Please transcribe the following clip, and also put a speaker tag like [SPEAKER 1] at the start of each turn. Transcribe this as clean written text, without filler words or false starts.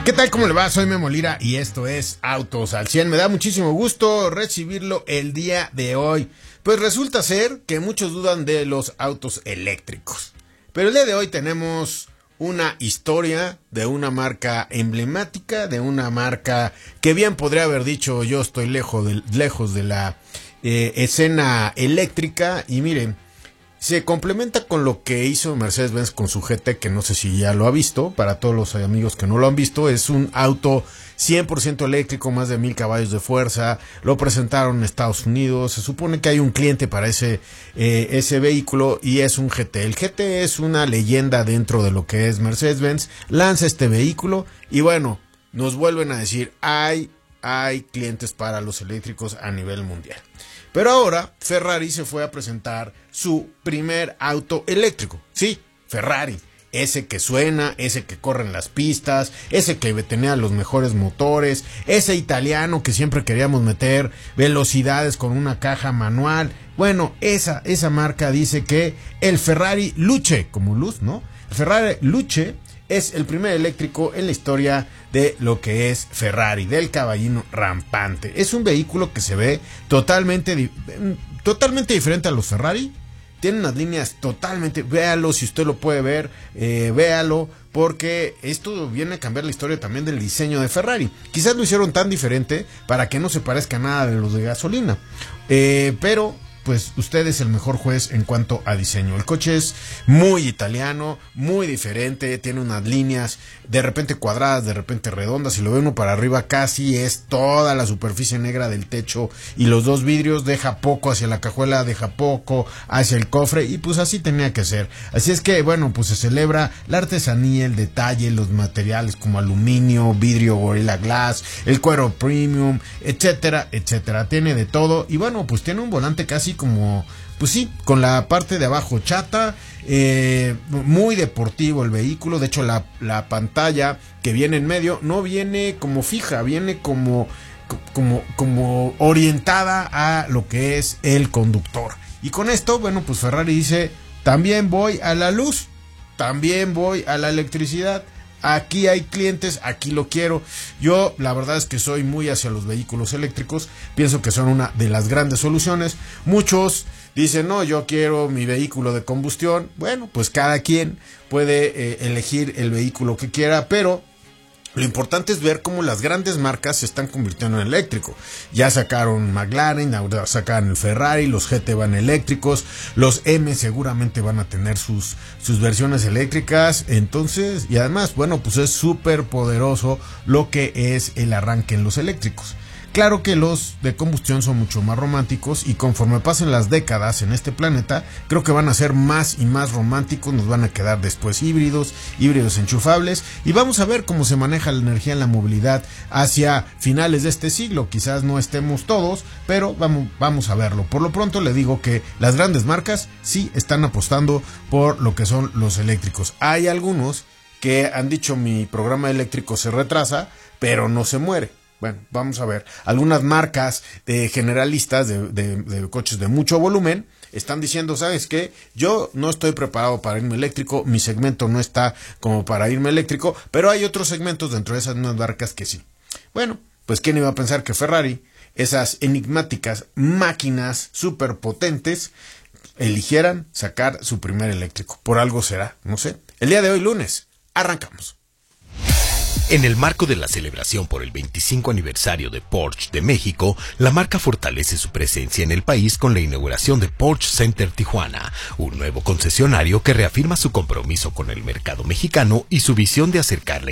[SPEAKER 1] ¿Qué tal? ¿Cómo le va? Soy Memo Lira y esto es Autos al 100. Me da muchísimo gusto recibirlo el día de hoy. Pues resulta ser que muchos dudan de los autos eléctricos. Pero el día de hoy tenemos una historia de una marca emblemática, de una marca que bien podría haber dicho yo estoy lejos de la escena eléctrica. Y miren, se complementa con lo que hizo Mercedes-Benz con su GT, que no sé si ya lo ha visto. Para todos los amigos que no lo han visto, es un auto 100% eléctrico, más de 1000 caballos de fuerza. Lo presentaron en Estados Unidos. Se supone que hay un cliente para ese vehículo y es un GT. El GT es una leyenda dentro de lo que es Mercedes-Benz. Lanza este vehículo y bueno, nos vuelven a decir, hay clientes para los eléctricos a nivel mundial. Pero ahora Ferrari se fue a presentar su primer auto eléctrico. Sí, Ferrari. Ese que suena, ese que corre en las pistas, ese que tenía los mejores motores, ese italiano que siempre queríamos meter velocidades con una caja manual. Bueno, esa marca dice que el Ferrari Luce, como luz, ¿no? El Ferrari Luce es el primer eléctrico en la historia de lo que es Ferrari, del caballino rampante. Es un vehículo que se ve totalmente diferente a los Ferrari. Tiene unas líneas totalmente, véalo si usted lo puede ver, véalo, porque esto viene a cambiar la historia también del diseño de Ferrari. Quizás lo hicieron tan diferente para que no se parezca a nada de los de gasolina, pero pues usted es el mejor juez en cuanto a diseño. El coche es muy italiano, muy diferente, tiene unas líneas de repente cuadradas, de repente redondas. Si lo ve uno para arriba, casi es toda la superficie negra del techo y los dos vidrios. Deja poco hacia la cajuela, deja poco hacia el cofre, y pues así tenía que ser. Así es que bueno, pues se celebra la artesanía, el detalle, los materiales como aluminio, vidrio Gorilla Glass, el cuero premium, etcétera, etcétera. Tiene de todo y bueno, pues tiene un volante casi como, pues sí, con la parte de abajo chata, muy deportivo el vehículo. De hecho la pantalla que viene en medio no viene como fija, viene como orientada a lo que es el conductor. Y con esto, bueno, pues Ferrari dice, también voy a la luz, también voy a la electricidad. Aquí hay clientes, aquí lo quiero. Yo la verdad es que soy muy hacia los vehículos eléctricos. Pienso que son una de las grandes soluciones. Muchos dicen, no, yo quiero mi vehículo de combustión. Bueno, pues cada quien puede elegir el vehículo que quiera, pero lo importante es ver cómo las grandes marcas se están convirtiendo en eléctrico. Ya sacaron McLaren, ahora sacan el Ferrari, los GT van eléctricos, los M seguramente van a tener sus versiones eléctricas. Entonces, y además, bueno, pues es súper poderoso lo que es el arranque en los eléctricos. Claro que los de combustión son mucho más románticos y conforme pasen las décadas en este planeta, creo que van a ser más y más románticos. Nos van a quedar después híbridos enchufables, y vamos a ver cómo se maneja la energía en la movilidad hacia finales de este siglo. Quizás no estemos todos, pero vamos a verlo. Por lo pronto le digo que las grandes marcas sí están apostando por lo que son los eléctricos. Hay algunos que han dicho, mi programa eléctrico se retrasa, pero no se muere. Bueno, vamos a ver. Algunas marcas de generalistas de coches de mucho volumen están diciendo, ¿sabes qué? Yo no estoy preparado para irme eléctrico, mi segmento no está como para irme eléctrico, pero hay otros segmentos dentro de esas nuevas marcas que sí. Bueno, pues ¿quién iba a pensar que Ferrari, esas enigmáticas máquinas súper potentes, eligieran sacar su primer eléctrico? Por algo será, no sé. El día de hoy, lunes, arrancamos.
[SPEAKER 2] En el marco de la celebración por el 25 aniversario de Porsche de México, la marca fortalece su presencia en el país con la inauguración de Porsche Center Tijuana, un nuevo concesionario que reafirma su compromiso con el mercado mexicano y su visión de acercar la